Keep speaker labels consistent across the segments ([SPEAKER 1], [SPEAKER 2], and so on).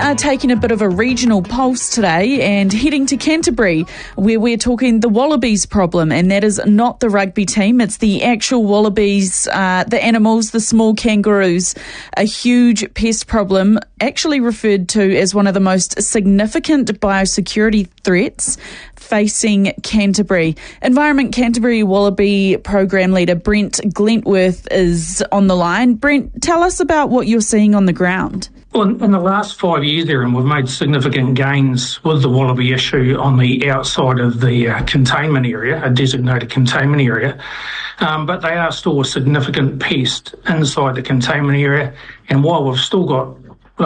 [SPEAKER 1] are taking a bit of a regional pulse today and heading to Canterbury, where we're talking the Wallabies problem, and that is not the rugby team, it's the actual Wallabies, the animals, the small kangaroos, a huge pest problem, actually referred to as one of the most significant biosecurity threats facing Canterbury. Environment Canterbury Wallaby Program Leader Brent Glentworth is on the line. Brent, tell us about what you're seeing on the ground.
[SPEAKER 2] Well, in the last 5 years there, and we've made significant gains with the wallaby issue on the outside of the containment area, a designated containment area, but they are still a significant pest inside the containment area, and while we've still got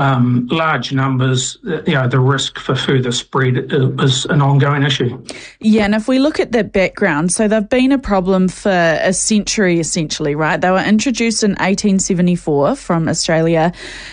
[SPEAKER 2] large numbers, the risk for further spread is an ongoing issue.
[SPEAKER 1] Yeah, and if we look at the background, so they've been a problem for a century, essentially, right? They were introduced in 1874 from Australia.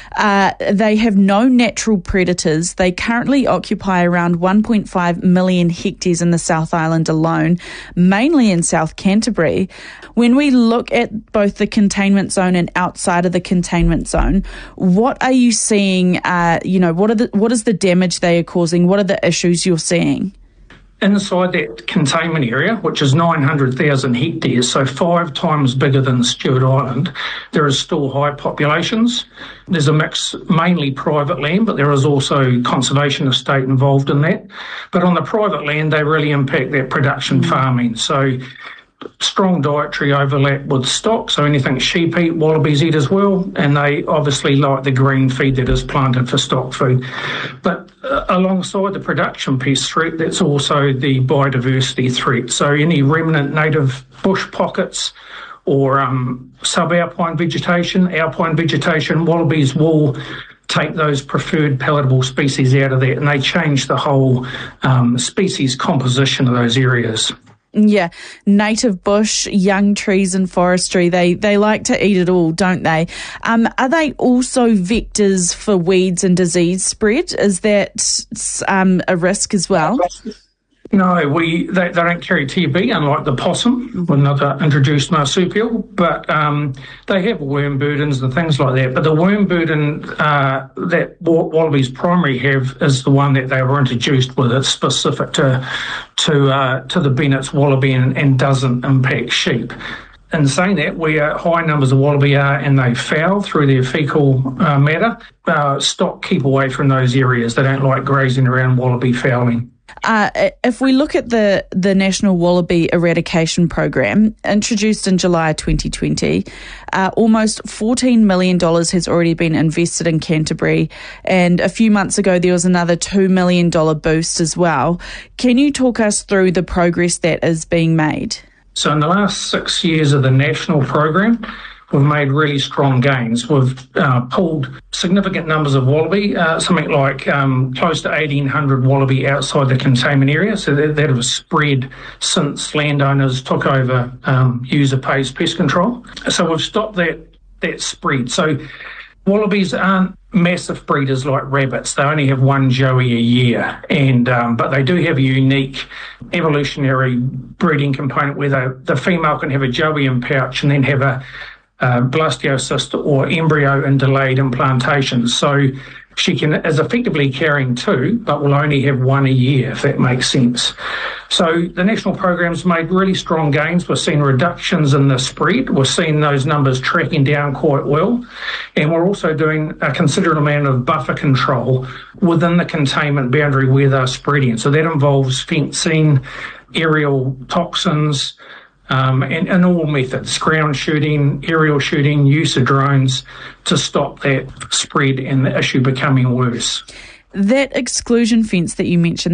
[SPEAKER 1] They have no natural predators. They currently occupy around 1.5 million hectares in the South Island alone, mainly in South Canterbury. When we look at both the containment zone and outside of the containment zone, what are you seeing? What is the damage they are causing? What are the issues you're seeing?
[SPEAKER 2] Inside that containment area, which is 900,000 hectares, so 5 times bigger than Stewart Island, there is still high populations. There's a mix, mainly private land, but there is also conservation estate involved in that. But on the private land, they really impact that production farming. So strong dietary overlap with stock, so anything sheep eat, wallabies eat as well, and they obviously like the green feed that is planted for stock food. But alongside the production pest threat, that's also the biodiversity threat. So any remnant native bush pockets or subalpine vegetation, wallabies will take those preferred palatable species out of that, and they change the whole species composition of those areas.
[SPEAKER 1] Yeah, native bush, young trees and forestry, they like to eat it all, don't they? Are they also vectors for weeds and disease spread? Is that a risk as well?
[SPEAKER 2] No, they don't carry TB, unlike the possum, another introduced marsupial, but they have worm burdens and things like that. But the worm burden that wallabies primarily have is the one that they were introduced with. It's specific to the Bennett's wallaby and doesn't impact sheep. In saying that, where high numbers of wallaby are and they foul through their fecal matter, stock keep away from those areas. They don't like grazing around wallaby fouling.
[SPEAKER 1] If we look at the National Wallaby Eradication Program, introduced in July 2020, almost $14 million has already been invested in Canterbury, and a few months ago there was another $2 million boost as well. Can you talk us through the progress that is being made?
[SPEAKER 2] So in the last 6 years of the national program, we've made really strong gains. We've pulled significant numbers of wallaby, something like close to 1,800 wallaby outside the containment area. So that has spread since landowners took over user-pays pest control. So we've stopped that spread. So wallabies aren't massive breeders like rabbits. They only have one joey a year, and but they do have a unique evolutionary breeding component where the female can have a joey in pouch and then have a blastiocyst or embryo in delayed implantation. So she is effectively carrying 2, but will only have 1 a year, if that makes sense. So the national program's made really strong gains. We're seeing reductions in the spread. We're seeing those numbers tracking down quite well. And we're also doing a considerable amount of buffer control within the containment boundary where they're spreading. So that involves fencing, aerial toxins, and all methods, ground shooting, aerial shooting, use of drones to stop that spread and the issue becoming worse.
[SPEAKER 1] That exclusion fence that you mentioned,